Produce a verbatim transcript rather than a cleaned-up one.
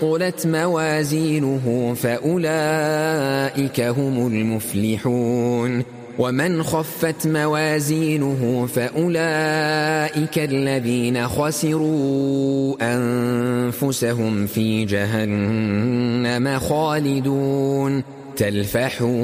ثقلت موازينه فأولئك هم المفلحون ومن خفت موازينه فأولئك الذين خسروا أنفسهم في جهنم خالدون تلفح